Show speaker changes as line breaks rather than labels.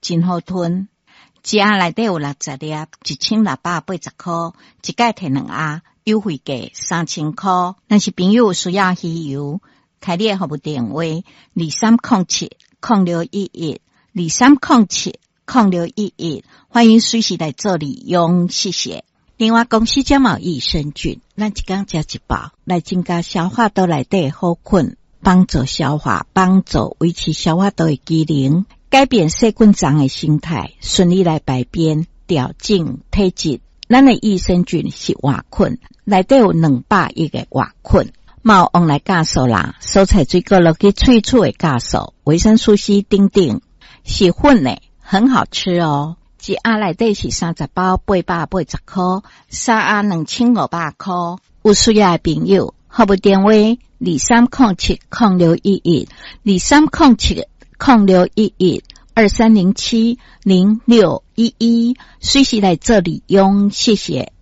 真好吞。一盒内底有60粒，1680块，一盖摕2盒，优惠价3000块。若是朋友需要鱼油，开你的服务电话23070611 23070611，欢迎随时来做利用，谢谢。另外，公司感冒益生菌，咱一天吃1包，来增加消化道内底好菌，帮助消化，帮助维持消化道的机能，改变细菌脏的生态，顺利来排便，调整体质。咱的益生菌是活菌，内底有200亿个活菌，毛往来酵素啦，蔬菜水果落去萃取的酵素，维生素 C 等等，是粉的，很好吃哦。一盒内底是30包，880块，3盒2500块。有需要的朋友，服务电话23070611 23070611 23070611，随时来做利用，谢谢。